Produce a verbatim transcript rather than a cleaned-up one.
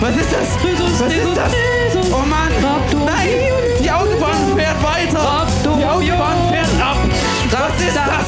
Was ist das? Jesus, Was Jesus, ist das? Jesus. Oh Mann! Nein! Die Autobahn fährt weiter! Die Autobahn fährt ab! Was ist das?